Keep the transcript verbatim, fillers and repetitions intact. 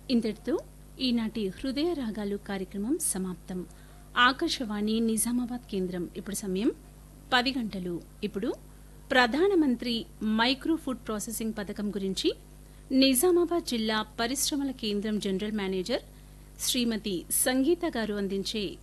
ఇంతటితో ఈనాటి హృదయ రాగాలు కార్యక్రమం సమాప్తం. ఆకాశవాణి నిజామాబాద్ కేంద్రం. ఇప్పుడు సమయం పది గంటలు. ఇప్పుడు ప్రధానమంత్రి మైక్రో ఫుడ్ ప్రాసెసింగ్ పథకం గురించి నిజామాబాద్ జిల్లా పరిశ్రమల కేంద్రం జనరల్ మేనేజర్ శ్రీమతి సంగీత గారు అందించే